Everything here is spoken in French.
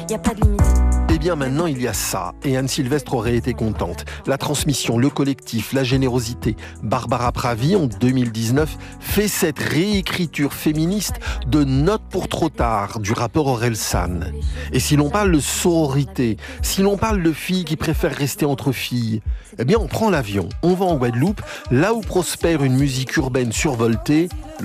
y a pas de limite. Eh bien maintenant il y a ça, et Anne Sylvestre aurait été contente. La transmission, le collectif, la générosité. Barbara Pravi, en 2019, fait cette réécriture féministe de Note pour trop tard du rappeur Orelsan. Et si l'on parle de sororité, si l'on parle de filles qui préfèrent rester entre filles, eh bien on prend l'avion, on va en Guadeloupe, là où prospère une musique urbaine survoltée,